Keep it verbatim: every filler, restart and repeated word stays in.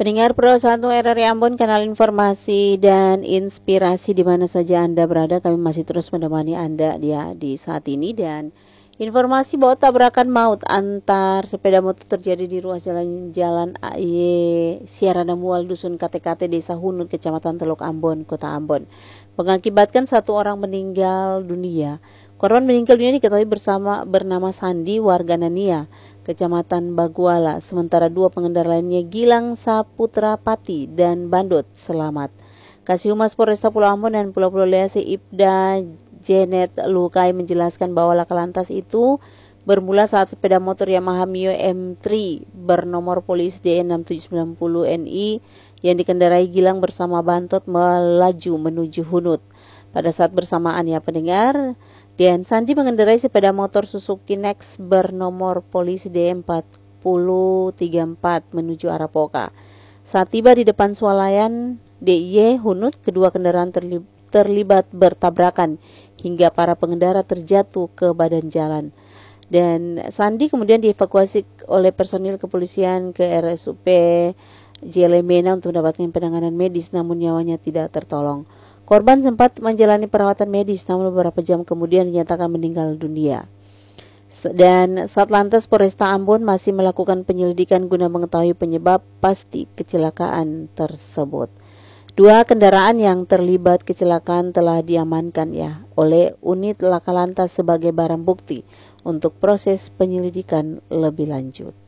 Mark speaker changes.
Speaker 1: Pendengar Pro satu R R I Ambon, kanal informasi dan inspirasi di mana saja Anda berada, kami masih terus menemani Anda dia di saat ini. Dan informasi bahwa tabrakan maut antar sepeda motor terjadi di ruas jalan Jalan A Y Siarana Mual Dusun K T K T Desa Hunut, Kecamatan Teluk Ambon, Kota Ambon, mengakibatkan satu orang meninggal dunia. Korban meninggal dunia diketahui bersama bernama Sandi, warga Nania, Kecamatan Baguala, sementara dua pengendara lainnya Gilang Saputra Pati dan Bandot selamat. Kasih Humas Polresta Pulau Ambon dan Pulau Pulau Lease Ibda Janet Lukai menjelaskan bahwa laka lantas itu bermula saat sepeda motor Yamaha Mio M tiga bernomor polis D N enam tujuh sembilan nol N I yang dikendarai Gilang bersama Bandot melaju menuju Hunut. Pada saat bersamaan ya pendengar, dan Sandi mengendarai sepeda motor Suzuki Next bernomor polisi D empat nol tiga empat menuju arah Poka. Saat tiba di depan swalayan D I Y Hunut, kedua kendaraan terli- terlibat bertabrakan hingga para pengendara terjatuh ke badan jalan. Dan Sandi kemudian dievakuasi oleh personil kepolisian ke R S U P Jelemena untuk mendapatkan penanganan medis, namun nyawanya tidak tertolong. Korban sempat menjalani perawatan medis, namun beberapa jam kemudian dinyatakan meninggal dunia. Dan Satlantas Polresta Ambon masih melakukan penyelidikan guna mengetahui penyebab pasti kecelakaan tersebut. Dua kendaraan yang terlibat kecelakaan telah diamankan ya oleh unit laka lantas sebagai barang bukti untuk proses penyelidikan lebih lanjut.